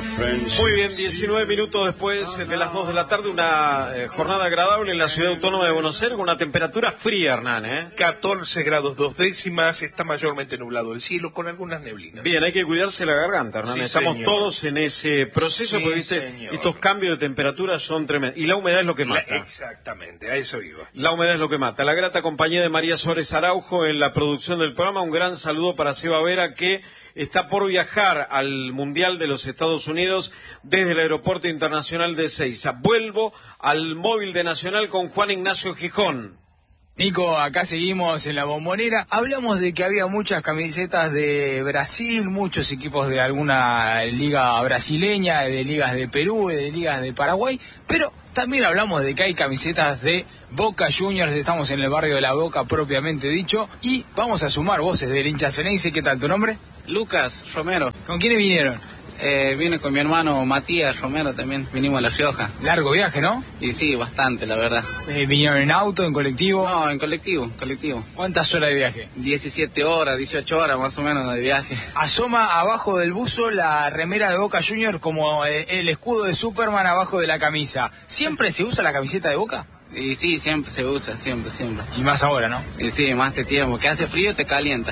Muy bien, 19 minutos después de las 2 de la tarde, una jornada agradable en la ciudad autónoma de Buenos Aires, con una temperatura fría, Hernán, 14 grados 2 décimas, está mayormente nublado el cielo con algunas neblinas. Bien, hay que cuidarse la garganta, Hernán. Sí, estamos señor. todos en ese proceso, Sí, porque ¿viste? señor. Estos cambios de temperatura son tremendos. Y la humedad es lo que mata. Exactamente, a eso iba. La humedad es lo que mata. La grata compañía de María Suárez Araujo en la producción del programa. Un gran saludo para Seba Vera, que está por viajar al Mundial de los Estados Unidos desde el Aeropuerto Internacional de Ezeiza. Vuelvo al móvil de Nacional con Juan Ignacio Gijón. Nico, acá seguimos en la Bombonera. Hablamos de que había muchas camisetas de Brasil, muchos equipos de alguna liga brasileña, de ligas de Perú, de ligas de Paraguay, pero también hablamos de que hay camisetas de Boca Juniors. Estamos en el barrio de La Boca propiamente dicho, y vamos a sumar voces del hincha ceneice. ¿Qué tal tu nombre? Lucas Romero. ¿Con quiénes vinieron? Vine con mi hermano Matías Romero también, vinimos a La Rioja. Largo viaje, ¿no? Y sí, bastante, la verdad. ¿Vinieron en auto, en colectivo? No, en colectivo. ¿Cuántas horas de viaje? 17 horas, 18 horas más o menos de viaje. Asoma abajo del buzo la remera de Boca Juniors como el escudo de Superman abajo de la camisa. ¿Siempre se usa la camiseta de Boca? Y sí, siempre se usa, siempre. Y más ahora, ¿no? Y sí, más este tiempo, que hace frío te calienta.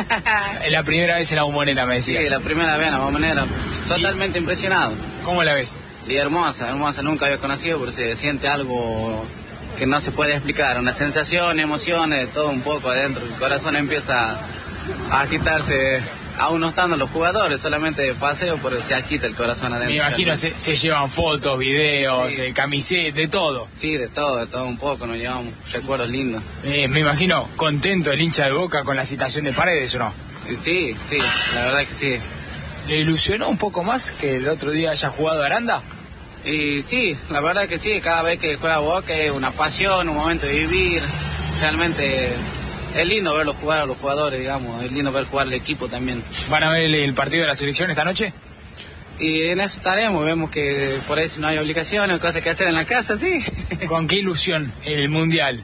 Es la primera vez en la Bombonera, me decía. Sí, la primera vez en la Bombonera, totalmente impresionado. ¿Cómo la ves? Y hermosa, nunca había conocido, pero se siente algo que no se puede explicar, una sensación, emociones, todo un poco adentro. El corazón empieza a agitarse, aún no estando los jugadores, solamente de paseo, pero se agita el corazón adentro. Me imagino se llevan fotos, videos, sí. Camisetas, de todo. Sí, de todo un poco, nos llevamos recuerdos lindos. Me imagino contento el hincha de Boca con la citación de Paredes, ¿o no? Sí, la verdad que sí. ¿Le ilusionó un poco más que el otro día haya jugado Aranda? Y sí, la verdad que sí, cada vez que juega Boca es una pasión, un momento de vivir. Realmente es lindo verlos jugar a los jugadores, digamos, es lindo ver jugar al equipo también. ¿Van a ver el partido de la selección esta noche? Y en eso estaremos, vemos que por ahí si no hay obligaciones, cosas que hacer en la casa, sí. ¿Con qué ilusión el Mundial?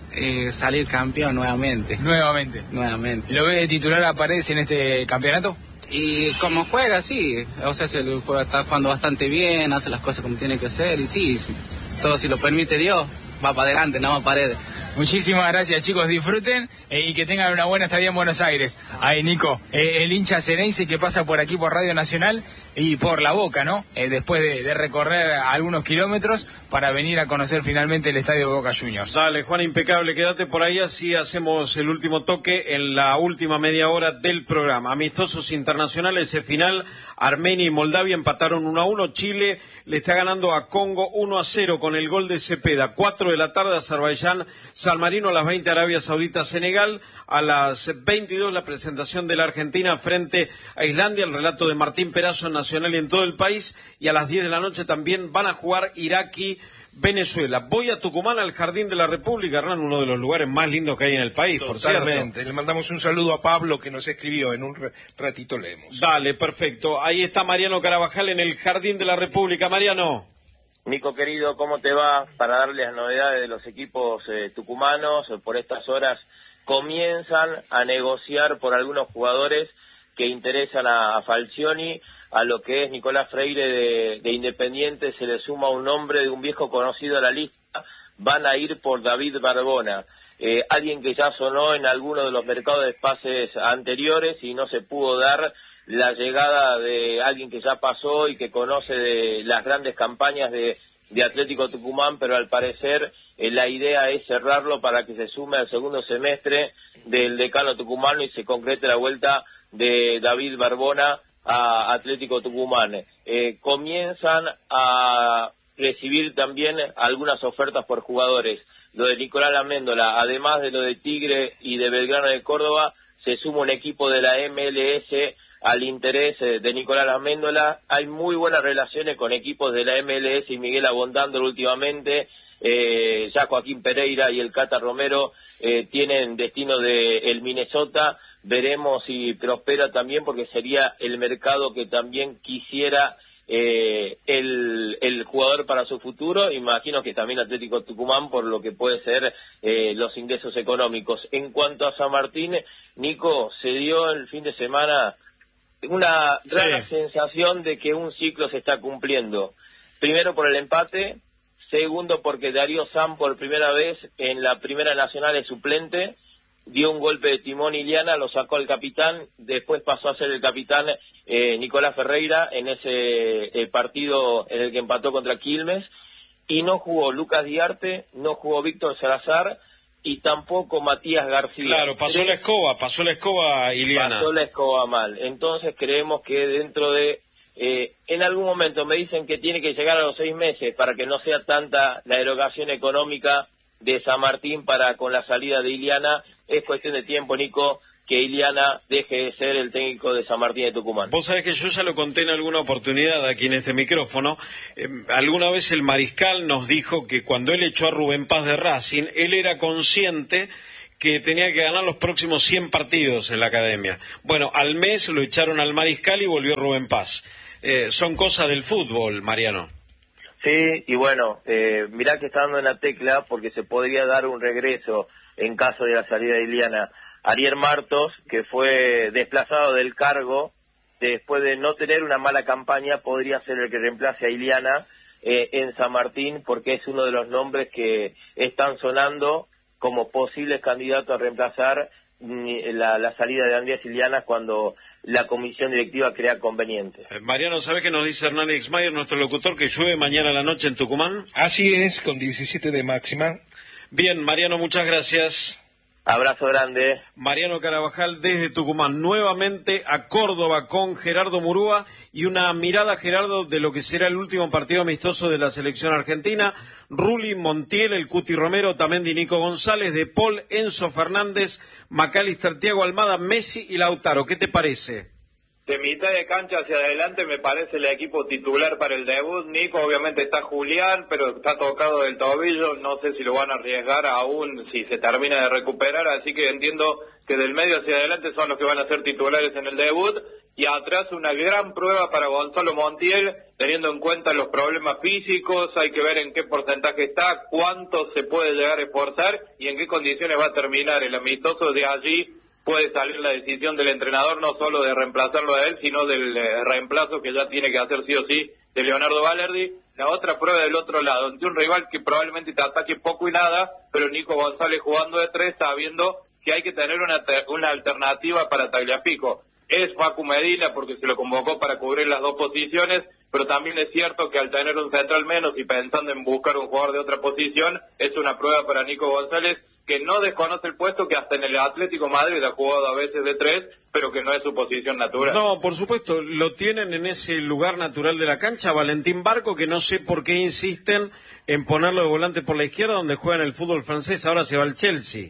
Salir campeón nuevamente. Nuevamente. ¿Lo ves de titular a Paredes en este campeonato? Y como juega, sí, o sea, está jugando bastante bien, hace las cosas como tiene que hacer, y sí, todo si lo permite Dios, va para adelante, no va a Paredes. Muchísimas gracias, chicos, disfruten y que tengan una buena estadía en Buenos Aires. Ahí, Nico, el hincha ceneice que pasa por aquí por Radio Nacional y por La Boca, ¿no? Después de recorrer algunos kilómetros para venir a conocer finalmente el estadio de Boca Juniors. Dale, Juan, impecable, quédate por ahí, así hacemos el último toque en la última media hora del programa. Amistosos internacionales, ese final, Armenia y Moldavia empataron 1-1, Chile le está ganando a Congo 1-0 con el gol de Cepeda. 4 de la tarde, Azerbaiyán, San Marino, a las 20, Arabia Saudita, Senegal, a las 22 la presentación de la Argentina frente a Islandia, el relato de Martín Perazo en Nacional y en todo el país, y a las 10 de la noche también van a jugar Irak y Venezuela. Voy a Tucumán, al Jardín de la República, Hernán, uno de los lugares más lindos que hay en el país, por cierto. Totalmente, le mandamos un saludo a Pablo que nos escribió, en un ratito leemos. Dale, perfecto. Ahí está Mariano Carabajal en el Jardín de la República. Mariano. Nico querido, ¿cómo te va? Para darles las novedades de los equipos tucumanos, por estas horas comienzan a negociar por algunos jugadores que interesan a Falcioni. A lo que es Nicolás Freire de Independiente se le suma un nombre de un viejo conocido a la lista. Van a ir por David Barbona, alguien que ya sonó en alguno de los mercados de pases anteriores y no se pudo dar la llegada de alguien que ya pasó y que conoce de las grandes campañas de Atlético Tucumán, pero al parecer la idea es cerrarlo para que se sume al segundo semestre del decano tucumano y se concrete la vuelta de David Barbona a Atlético Tucumán. Comienzan a recibir también algunas ofertas por jugadores. Lo de Nicolás Améndola, además de lo de Tigre y de Belgrano de Córdoba, se suma un equipo de la MLS al interés de Nicolás Améndola. Hay muy buenas relaciones con equipos de la MLS y Miguel Abondándolo últimamente. Ya Joaquín Pereira y el Cata Romero tienen destino de el Minnesota. Veremos si prospera también, porque sería el mercado que también quisiera el jugador para su futuro. Imagino que también Atlético Tucumán, por lo que puede ser los ingresos económicos. En cuanto a San Martín, Nico, se dio el fin de semana una rara sensación de que un ciclo se está cumpliendo. Primero por el empate, segundo porque Darío Sam por primera vez en la Primera Nacional de suplente, dio un golpe de timón Iliana, lo sacó al capitán, después pasó a ser el capitán Nicolás Ferreira en ese partido en el que empató contra Quilmes, y no jugó Lucas Diarte, no jugó Víctor Salazar y tampoco Matías García. Claro, pasó la escoba Iliana. Pasó la escoba mal. Entonces creemos que dentro de... en algún momento me dicen que tiene que llegar a los 6 meses para que no sea tanta la erogación económica de San Martín para con la salida de Iliana. Es cuestión de tiempo, Nico, que Iliana deje de ser el técnico de San Martín de Tucumán. Vos sabés que yo ya lo conté en alguna oportunidad aquí en este micrófono. Alguna vez el Mariscal nos dijo que cuando él echó a Rubén Paz de Racing, él era consciente que tenía que ganar los próximos 100 partidos en la academia. Bueno, al mes lo echaron al Mariscal y volvió Rubén Paz. Son cosas del fútbol, Mariano. Sí, y bueno, mirá que está dando en la tecla porque se podría dar un regreso en caso de la salida de Iliana. Ariel Martos, que fue desplazado del cargo después de no tener una mala campaña, podría ser el que reemplace a Iliana en San Martín, porque es uno de los nombres que están sonando como posibles candidatos a reemplazar la salida de Andrés Iliana cuando la comisión directiva crea conveniente. Mariano, ¿sabés qué nos dice Hernán Exmayer, nuestro locutor, que llueve mañana a la noche en Tucumán? Así es, con 17 de máxima. Bien, Mariano, muchas gracias. Abrazo grande. Mariano Carabajal desde Tucumán, nuevamente a Córdoba con Gerardo Murúa y una mirada, Gerardo, de lo que será el último partido amistoso de la selección argentina. Rulli, Montiel, el Cuti Romero, Tamendi, Nico González, De Paul, Enzo Fernández, Macalister, Thiago Almada, Messi y Lautaro. ¿Qué te parece? De mitad de cancha hacia adelante me parece el equipo titular para el debut. Nico, obviamente está Julián, pero está tocado del tobillo, no sé si lo van a arriesgar aún si se termina de recuperar, así que entiendo que del medio hacia adelante son los que van a ser titulares en el debut, y atrás una gran prueba para Gonzalo Montiel, teniendo en cuenta los problemas físicos, hay que ver en qué porcentaje está, cuánto se puede llegar a esforzar y en qué condiciones va a terminar el amistoso. De allí puede salir la decisión del entrenador, no solo de reemplazarlo a él, sino del reemplazo que ya tiene que hacer sí o sí de Leonardo Valerdi. La otra prueba del otro lado, ante un rival que probablemente te ataque poco y nada, pero Nico González jugando de 3, sabiendo que hay que tener una alternativa para Tagliafico. Es Facu Medina porque se lo convocó para cubrir las dos posiciones, pero también es cierto que al tener un central menos y pensando en buscar un jugador de otra posición, es una prueba para Nico González, que no desconoce el puesto, que hasta en el Atlético Madrid ha jugado a veces de 3, pero que no es su posición natural. No, por supuesto, lo tienen en ese lugar natural de la cancha, Valentín Barco, que no sé por qué insisten en ponerlo de volante por la izquierda, donde juega en el fútbol francés, ahora se va al Chelsea.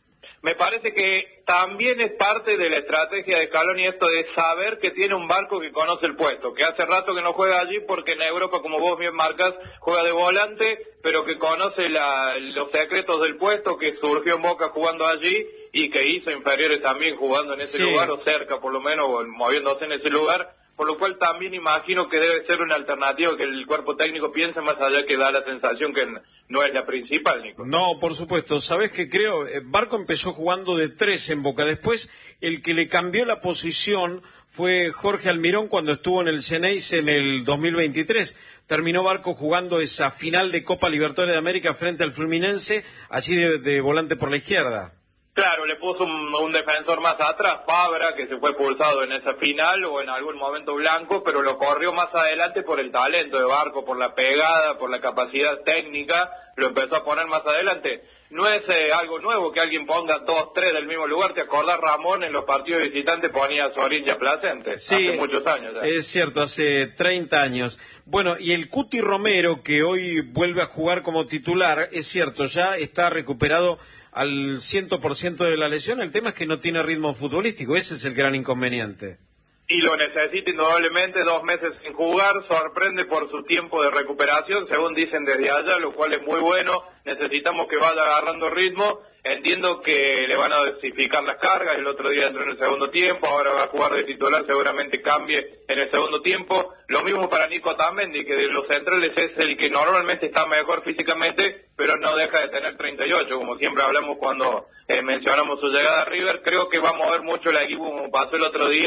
Me parece que también es parte de la estrategia de Scaloni esto de saber que tiene un Barco que conoce el puesto, que hace rato que no juega allí porque en Europa, como vos bien marcas, juega de volante, pero que conoce los secretos del puesto, que surgió en Boca jugando allí y que hizo inferiores también jugando en ese lugar, o cerca por lo menos, o moviéndose en ese lugar, por lo cual también imagino que debe ser una alternativa que el cuerpo técnico piense, más allá que da la sensación que no es la principal, Nico. No, por supuesto. ¿Sabés qué creo? Barco empezó jugando de 3 en Boca. Después, el que le cambió la posición fue Jorge Almirón cuando estuvo en el Xeneize en el 2023. Terminó Barco jugando esa final de Copa Libertadores de América frente al Fluminense, allí de volante por la izquierda. Claro, le puso un defensor más atrás, Fabra, que se fue expulsado en esa final, o en algún momento Blanco, pero lo corrió más adelante por el talento de Barco, por la pegada, por la capacidad técnica, lo empezó a poner más adelante. No es algo nuevo que alguien ponga 2, 3 del mismo lugar. ¿Te acordás, Ramón, en los partidos visitantes ponía a Sorín y a Placente? Sí, hace muchos años. Es cierto, hace 30 años. Bueno, y el Cuti Romero, que hoy vuelve a jugar como titular, es cierto, ya está recuperado al 100% de la lesión. El tema es que no tiene ritmo futbolístico, ese es el gran inconveniente. Y lo necesita indudablemente, 2 meses sin jugar, sorprende por su tiempo de recuperación, según dicen desde allá, lo cual es muy bueno. Necesitamos que vaya agarrando ritmo. Entiendo que le van a dosificar las cargas, el otro día entró en el segundo tiempo, ahora va a jugar de titular, seguramente cambie en el segundo tiempo. Lo mismo para Nico Tamendi, que de los centrales es el que normalmente está mejor físicamente, pero no deja de tener 38, como siempre hablamos cuando mencionamos su llegada a River. Creo que va a mover mucho el equipo como pasó el otro día,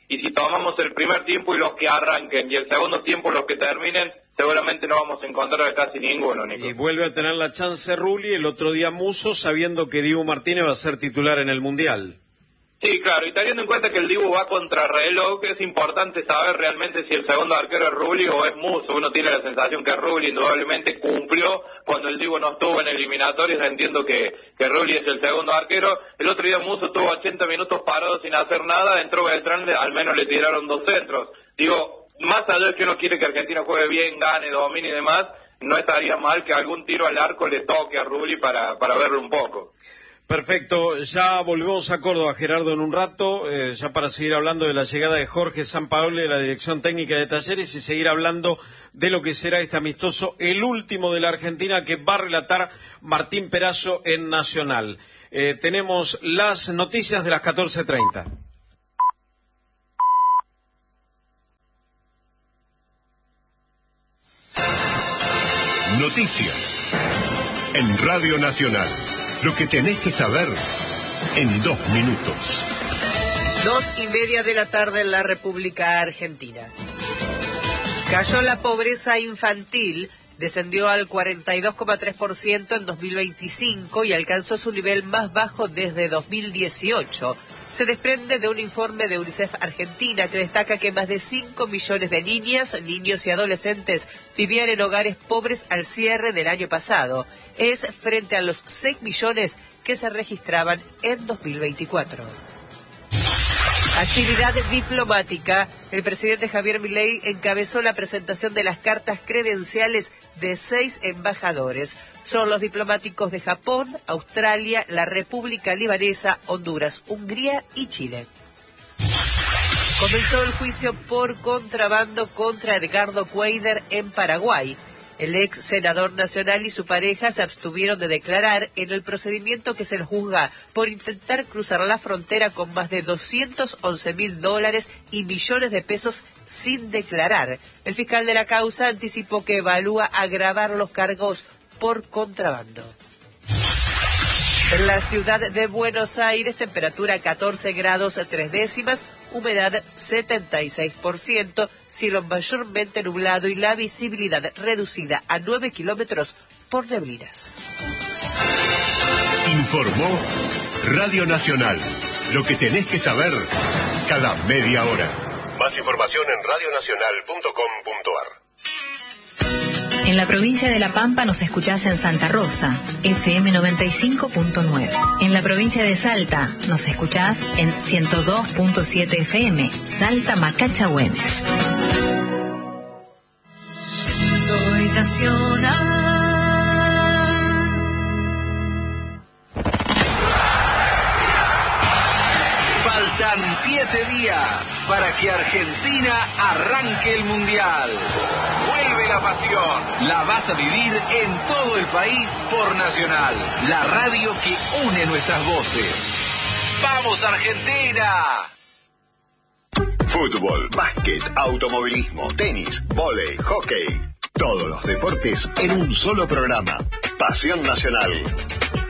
y si tomamos el primer tiempo y los que arranquen y el segundo tiempo los que terminen, seguramente no vamos a encontrar a casi ninguno, Nico. Y vuelve a tener la chance Rulli, el otro día Musso, sabiendo que Dibu Martínez va a ser titular en el Mundial. Sí, claro, y teniendo en cuenta que el Dibu va contra reloj, es importante saber realmente si el segundo arquero es Rulli o es Musso. Uno tiene la sensación que Rulli indudablemente cumplió cuando el Dibu no estuvo en eliminatorios. Entiendo que Rulli es el segundo arquero. El otro día Musso estuvo 80 minutos parado sin hacer nada, entró Beltrán, al menos le tiraron 2 centros. Digo, más allá de que uno quiere que Argentina juegue bien, gane, domine y demás, no estaría mal que algún tiro al arco le toque a Rulli para verlo un poco. Perfecto, ya volvemos a Córdoba, Gerardo, en un rato, ya para seguir hablando de la llegada de Jorge Sampaoli de la Dirección Técnica de Talleres y seguir hablando de lo que será este amistoso, el último de la Argentina que va a relatar Martín Perazo en Nacional. Tenemos las noticias de las 14:30. Noticias en Radio Nacional. Lo que tenés que saber en 2 minutos. 2:30 de la tarde en la República Argentina. Cayó la pobreza infantil, descendió al 42,3% en 2025 y alcanzó su nivel más bajo desde 2018. Se desprende de un informe de UNICEF Argentina que destaca que más de 5 millones de niñas, niños y adolescentes vivían en hogares pobres al cierre del año pasado. Es frente a los 6 millones que se registraban en 2024. Actividad diplomática. El presidente Javier Milei encabezó la presentación de las cartas credenciales de 6 embajadores. Son los diplomáticos de Japón, Australia, la República Libanesa, Honduras, Hungría y Chile. Comenzó el juicio por contrabando contra Edgardo Cuéllar en Paraguay. El ex senador nacional y su pareja se abstuvieron de declarar en el procedimiento que se les juzga por intentar cruzar la frontera con más de $211.000 y millones de pesos sin declarar. El fiscal de la causa anticipó que evalúa agravar los cargos por contrabando. En la ciudad de Buenos Aires, temperatura 14 grados 3 décimas, humedad 76%, cielo mayormente nublado y la visibilidad reducida a 9 kilómetros por neblinas. Informó Radio Nacional. Lo que tenés que saber cada media hora. Más información en radionacional.com.ar. En la provincia de La Pampa nos escuchás en Santa Rosa, FM 95.9. En la provincia de Salta nos escuchás en 102.7 FM, Salta Macacha Güemes. Soy nacional. Faltan 7 días para que Argentina arranque el Mundial. Vuelve la pasión. La vas a vivir en todo el país por Nacional, la radio que une nuestras voces. ¡Vamos, Argentina! Fútbol, básquet, automovilismo, tenis, vóley, hockey. Todos los deportes en un solo programa. Pasión Nacional.